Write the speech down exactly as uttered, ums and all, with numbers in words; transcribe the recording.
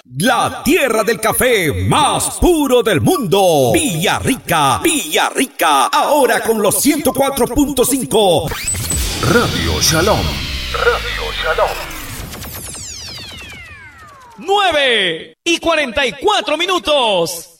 La tierra del café más puro del mundo. Villarrica, Villarrica, ahora con los ciento cuatro punto cinco. Radio Shalom. Radio Shalom. nueve y cuarenta y cuatro minutos.